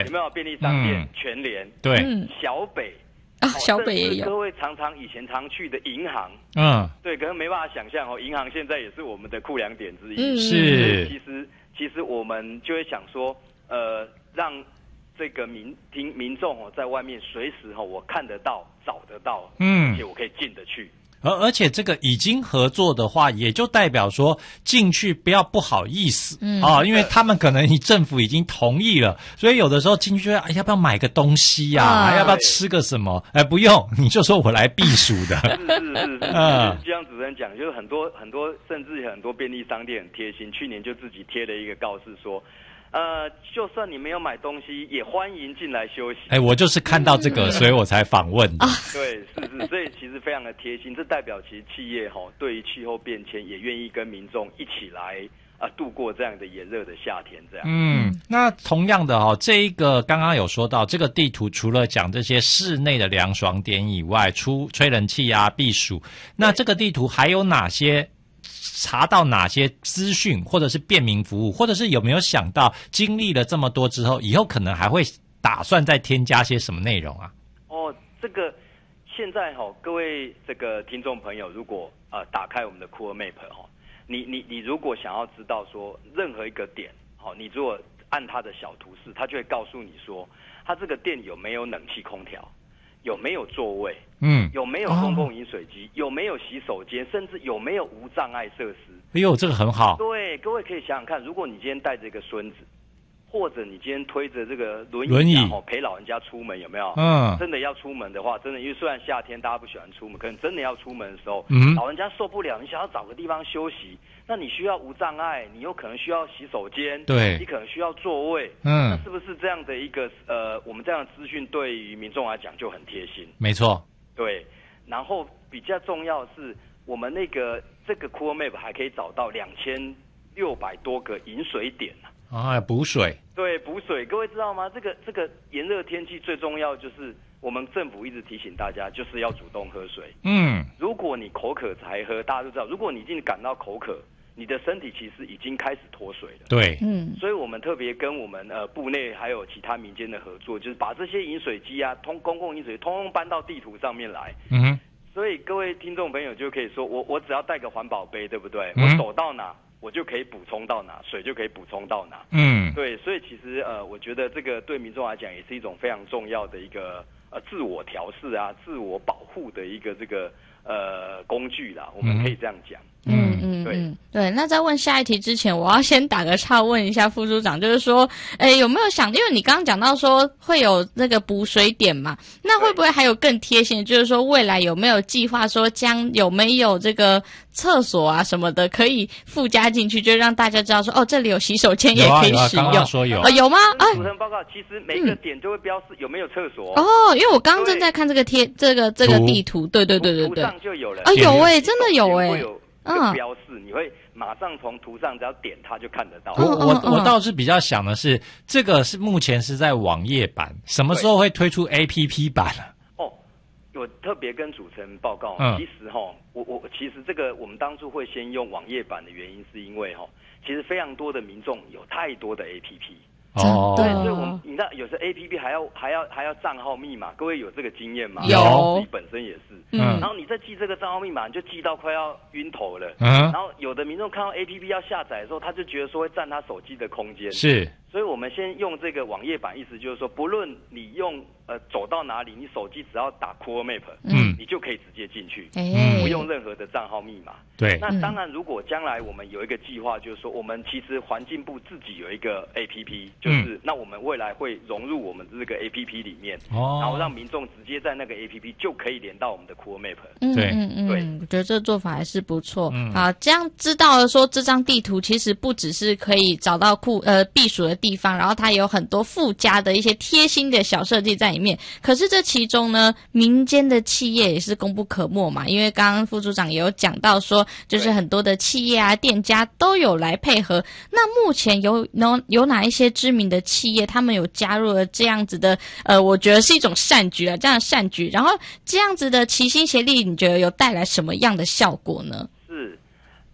有没有便利商店？全联， 对， 小北小北也有。 各位以前常去的银行，对，可能没办法想象银行现在也是我们的库粮点之一。 是， 其实我们就会想说，让这个民众在外面随时我看得到、找得到，而且我可以进得去。 而且这个已经合作的话，也就代表说进去不要不好意思因为他们可能政府已经同意了，所以有的时候进去就会要不要买个东西呀，要不要吃个什么？不用，你就说我来避暑的。 是，就像主持人讲，就是很多甚至很多便利商店很贴心，去年就自己贴了一个告示说。就算你没有买东西，也欢迎进来休息。 我就是看到这个，所以我才访问的。 对，是，所以其实非常的贴心，这代表其实企业对于气候变迁也愿意跟民众一起来度过这样的炎热的夏天，这样。 那同样的这一个刚刚有说到，这个地图除了讲这些室内的凉爽点以外，吹冷气啊、避暑，那这个地图还有哪些？查到哪些资讯，或者是便民服务，或者是有没有想到经历了这么多之后，以后可能还会打算再添加些什么内容啊？ 这个现在各位这个听众朋友，如果打开我们的 Cool Map 你如果想要知道说任何一个点你如果按它的小图示，它就会告诉你说它这个店有没有冷气空调，有没有座位，有没有公共饮水机，有没有洗手间，甚至有没有无障碍设施。 这个很好。 对，各位可以想想看，如果你今天带着一个孙子，或者你今天推着这个轮椅陪老人家出门，有没有？真的要出门的话，真的因为虽然夏天大家不喜欢出门，可能真的要出门的时候，老人家受不了，你想要找个地方休息，那你需要无障碍，你有可能需要洗手间， 对， 你可能需要座位，那是不是这样的一个我们这样的资讯对于民众来讲就很贴心？ 没错， 对。然后比较重要的是，我们这个 Cool Map 还可以找到2600多个饮水点补水。 对，补水，各位知道吗？这个炎热天气最重要就是我们政府一直提醒大家，就是要主动喝水。如果你口渴才喝，大家都知道，如果你已经感到口渴，你的身体其实已经开始脱水了。 对， 所以我们特别跟我们部内还有其他民间的合作，就是把这些饮水机啊，公共饮水通通搬到地图上面来。所以各位听众朋友就可以说，我只要带个环保杯，对不对？我走到哪，我就可以补充到哪，水就可以补充到哪。对，所以其实我觉得这个对民众来讲也是一种非常重要的一个自我调试啊、自我保护的一个这个工具啦，我们可以这样讲。 对。那在问下一题之前，我要先打个岔问一下副处长，就是说，有没有想，因为你刚刚讲到说会有那个补水点嘛，那会不会还有更贴心的，就是说未来有没有计划说有没有这个厕所啊什么的可以附加进去，就让大家知道说这里有洗手间也可以使用。 刚刚说有有吗？ 主持人报告，其实每个点就会标示有没有厕所。 因为我刚刚正在看这个这个地图，对， 图上就有了。 有真的有会有这个标示，你会马上从图上只要点它就看得到。 我倒是比较想的是，这个是目前是在网页版，什么时候会推出 APP 版啊？ 我特别跟主持人报告，其实其实这个我们当初会先用网页版的原因，是因为其实非常多的民众有太多的 APP。对，所以你知道有时候 APP 还要账号密码，各位有这个经验吗？ 有， 自己本身也是。然后你再记这个账号密码，你就记到快要晕头了。然后有的民众看到 APP 要下载的时候，他就觉得说会占他手机的空间。 是。 所以我们先用这个网页版，意思就是说，不论你用走到哪里，你手机只要打 Cool Map，你就可以直接进去，不用任何的账号密码。 对。 那当然，如果将来我们有一个计划，就是说，我们其实环境部自己有一个 APP，就是那我们未来会融入我们这个 APP 里面，然后让民众直接在那个 APP 就可以连到我们的 Cool Map。 对， 我觉得这个做法还是不错。这样知道了说，这张地图其实不只是可以找到避暑的地方，然后它有很多附加的一些贴心的小设计在里面。可是这其中呢，民间的企业也是功不可没嘛，因为刚刚副处长也有讲到说，就是很多的企业啊、店家都有来配合。那目前有哪一些知名的企业，他们有加入了这样子的我觉得是一种善举啊，这样的善举，然后这样子的齐心协力，你觉得有带来什么样的效果呢？ 是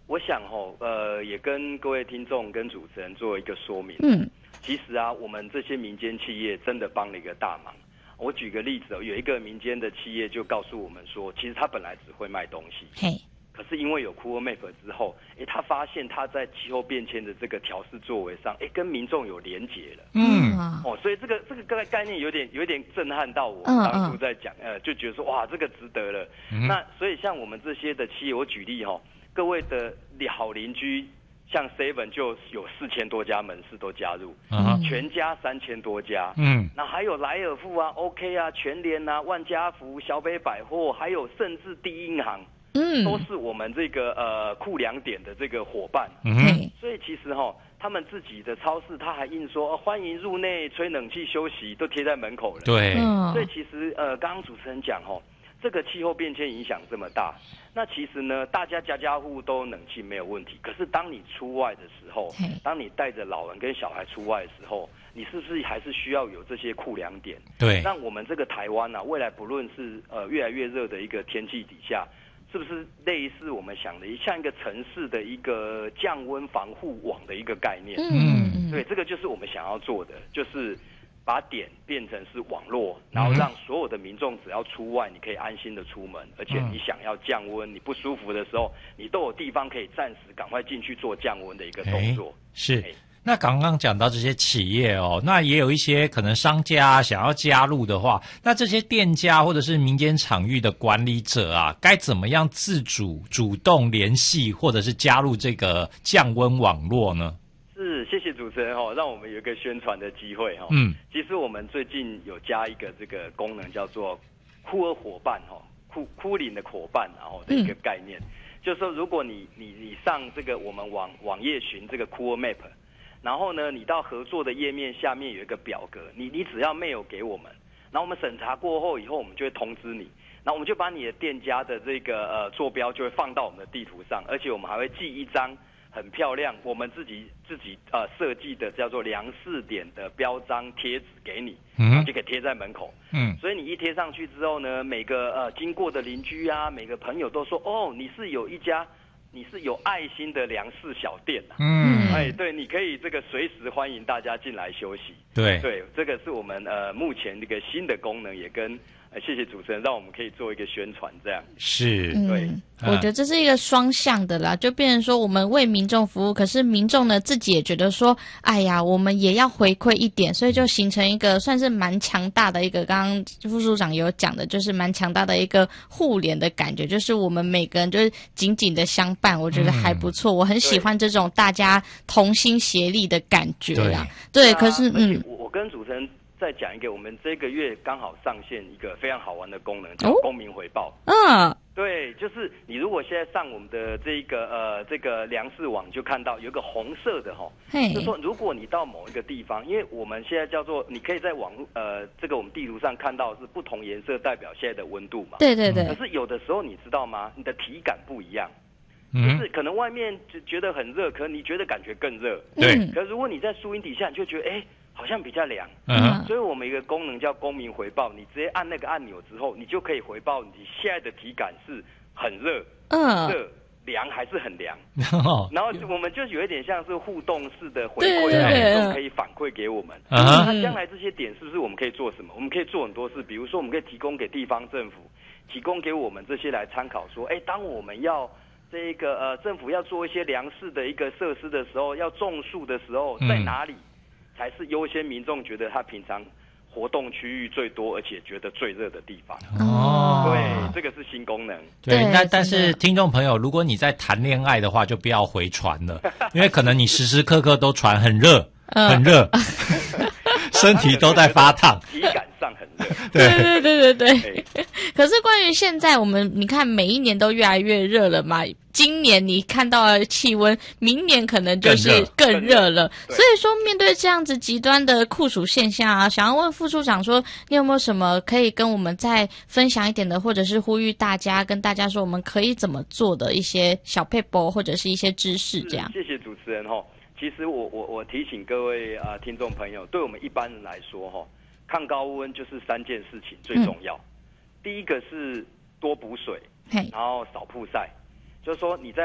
我想也跟各位听众跟主持人做一个说明。其实啊，我们这些民间企业真的帮了一个大忙。我举个例子有一个民间的企业就告诉我们说，其实他本来只会卖东西，可是因为有 Cool Map 之后，他发现他在气候变迁的这个调试作为上，跟民众有连结了。所以这个概念有点震撼到我。当初在讲，就觉得说哇，这个值得了。那所以像我们这些的企业，我举例各位的好邻居。像 Seven 就有4000多家门市都加入，全家3000多家，那还有莱尔富啊、OK 啊、全联啊、万家福、小北百货，还有甚至第一银行，都是我们这个酷2点的这个伙伴。所以其实他们自己的超市他还印说欢迎入内吹冷气休息，都贴在门口了。 对， 所以其实刚刚主持人讲这个气候变迁影响这么大，那其实呢，大家家户都冷气没有问题。可是当你出外的时候，当你带着老人跟小孩出外的时候，你是不是还是需要有这些酷2点？ 对， 让我们这个台湾啊，未来不论是越来越热的一个天气底下，是不是类似我们想的像一个城市的一个降温防护网的一个概念？对，这个就是我们想要做的，就是把点变成是网络，然后让所有的民众只要出外，你可以安心的出门，而且你想要降温，你不舒服的时候，你都有地方可以暂时赶快进去做降温的一个动作。 是。那刚刚讲到这些企业那也有一些可能商家想要加入的话，那这些店家或者是民间场域的管理者啊，该怎么样自主主动联系或者是加入这个降温网络呢？ 谢谢主持人让我们有一个宣传的机会其实我们最近有加一个这个功能，叫做酷儿伙伴酷龄的伙伴的一个概念，就是说如果你上这个我们网页寻这个 Cool Map， 然后呢你到合作的页面下面有一个表格，你只要 mail 给我们，然后我们审查过后以后，我们就会通知你，然后我们就把你的店家的这个坐标就会放到我们的地图上，而且我们还会寄一张很漂亮我们自己设计的叫做量试点的标章贴纸给你，就可以贴在门口。所以你一贴上去之后呢，每个经过的邻居啊，每个朋友都说你是有一家你是有爱心的粮食小店对，你可以这个随时欢迎大家进来休息。对，这个是我们目前这个新的功能，也跟谢谢主持人让我们可以做一个宣传，这样是对。 我觉得这是一个双向的啦，就变成说我们为民众服务，可是民众呢自己也觉得说，哎呀，我们也要回馈一点，所以就形成一个算是蛮强大的一个，刚刚副处长有讲的，就是蛮强大的一个互联的感觉，就是我们每个人就是紧紧的相伴，我觉得还不错，我很喜欢这种大家同心协力的感觉啦。对，可是我跟主持人再讲一个，我们这个月刚好上线一个非常好玩的功能，叫公民回报。对，就是你如果现在上我们的这个粮食网，就看到有一个红色的就是说如果你到某一个地方，因为我们现在叫做你可以在这个我们地图上看到是不同颜色代表现在的温度嘛。 对。 可是有的时候你知道吗？你的体感不一样。就是可能外面就觉得很热，可是你觉得感觉更热。 对。 可是如果你在树荫底下，你就觉得好像比较凉。所以我们一个功能叫公民回报，你直接按那个按钮之后，你就可以回报你现在的体感是很热、热、凉还是很凉。然后我们就有一点像是互动式的回馈，让民众可以反馈给我们。那将来这些点是不是我们可以做什么？我们可以做很多事，比如说我们可以提供给地方政府，提供给我们这些来参考说，当我们要这个政府要做一些粮食的一个设施的时候，要种树的时候，在哪里才是优先民众觉得他平常活动区域最多而且觉得最热的地方。对，这个是新功能。 对，那但是听众朋友，如果你在谈恋爱的话，就不要回传了，因为可能你时时刻刻都传很热，很热，身体都在发烫， 体感上很热。 对。可是关于现在你看每一年都越来越热了嘛，今年你看到的气温，明年可能就是更热了。所以说面对这样子极端的酷暑现象啊，想要问副处长说，你有没有什么可以跟我们再分享一点的，或者是呼吁大家跟大家说我们可以怎么做的一些小撇步或者是一些知识这样。 谢谢主持人其实我提醒各位听众朋友，对我们一般人来说抗高温就是3件事情最重要。第一个是多补水，然后少曝晒，就是说你在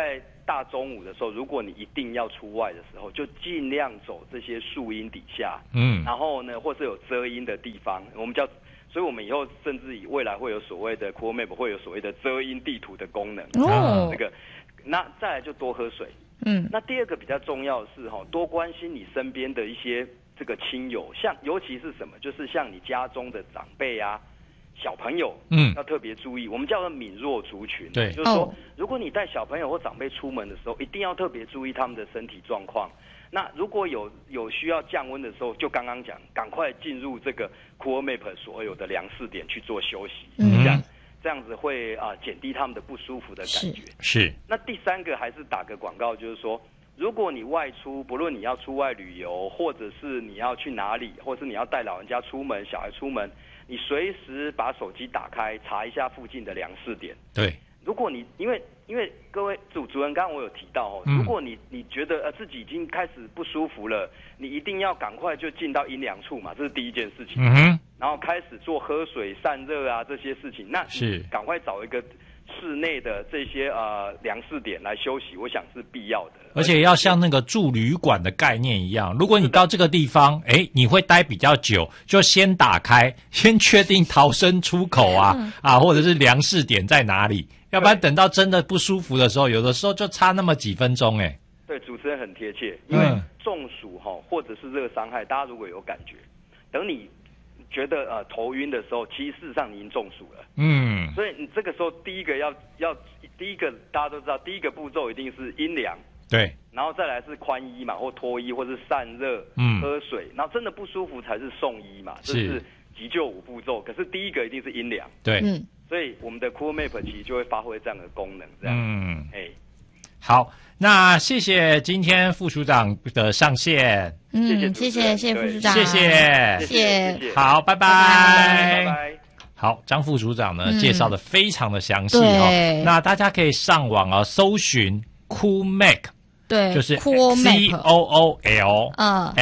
大中午的时候，如果你一定要出外的时候，就尽量走这些树荫底下，然后呢，或是有遮阴的地方，所以我们以后甚至未来会有所谓的 Cool Map 会有所谓的遮阴地图的功能。那再来就多喝水。那第二个比较重要的是多关心你身边的一些这个亲友，像尤其是什么，就是像你家中的长辈啊、小朋友，要特别注意，我们叫做敏弱族群。对，就是说，如果你带小朋友或长辈出门的时候，一定要特别注意他们的身体状况。那如果有需要降温的时候，就刚刚讲，赶快进入这个 Cool Map 所有的量试点去做休息，这样子会减低他们的不舒服的感觉。是。那第三个还是打个广告，就是说，如果你外出，不论你要出外旅游，或者是你要去哪里，或者是你要带老人家出门、小孩出门，你随时把手机打开，查一下附近的量试点。对。如果你因为各位主人刚刚我有提到如果你觉得自己已经开始不舒服了，你一定要赶快就进到阴凉处嘛，这是第一件事情。然后开始做喝水散热啊这些事情，那是赶快找一个室内的这些量试点来休息，我想是必要的。而且要像那个住旅馆的概念一样，如果你到这个地方，你会待比较久，就先打开，先确定逃生出口或者是量试点在哪里，要不然等到真的不舒服的时候，有的时候就差那么几分钟。对，主持人很贴切，因为中暑或者是热伤害，大家如果有感觉，等你觉得头晕的时候，其实事实上你已经中暑了。所以你这个时候第一个第一个大家都知道，第一个步骤一定是阴凉，对，然后再来是宽衣嘛，或脱衣，或是散热，喝水，然后真的不舒服才是送医嘛，这是急救5步骤。可是第一个一定是阴凉，对，所以我们的 Cool Map 其实就会发挥这样的功能，这样。好，那谢谢今天副署长的上线。谢谢副署长，谢谢，好，拜拜。好，张副署长呢介绍的非常的详细那大家可以上网搜寻 Cool Map。对，就是 Cool Map，COOL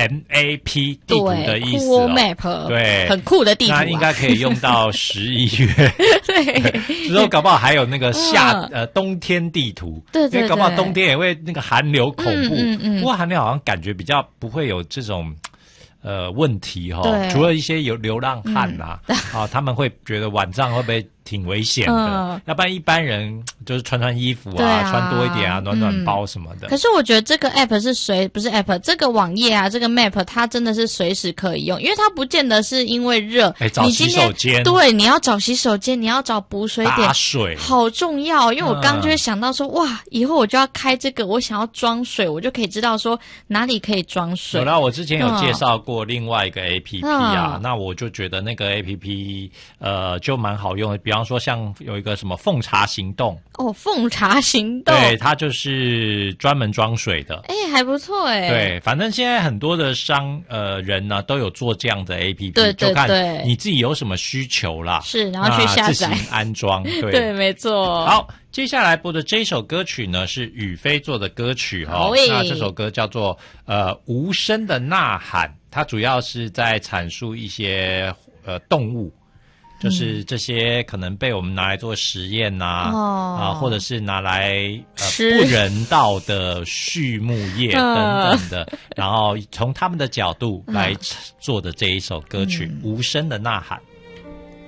MAP 地图的意思Cool Map， 对，很酷的地图那应该可以用到11月。对，之后搞不好还有那个冬天地图，对，因为搞不好冬天也会那个寒流恐怖。不过寒流好像感觉比较不会有这种问题除了一些有流浪汉他们会觉得晚上会不会挺危险的，要不然一般人就是穿衣服穿多一点暖暖包什么的。可是我觉得这个 app 不是 app， 这个网页这个 map 它真的是随时可以用，因为它不见得是因为热，找洗手间，对，你要找洗手间，你要找补水点，打水好重要。因为我刚刚就会想到说哇，以后我就要开这个，我想要装水，我就可以知道说哪里可以装水。有啦，我之前有介绍过另外一个 APP 那我就觉得那个 APP 就蛮好用的，比方说像有一个什么奉茶行动奉茶行动，对，它就是专门装水的，还不错对，反正现在很多的人呢都有做这样的 APP， 对，就看你自己有什么需求啦，是，然后去下载自行安装，对对，没错。好，接下来播的这首歌曲呢是宇飞做的歌曲那这首歌叫做无声的呐喊，它主要是在阐述一些动物，就是这些可能被我们拿来做实验或者是拿来不人道的畜牧业等等的，然后从他们的角度来做的这一首歌曲《无声的呐喊》。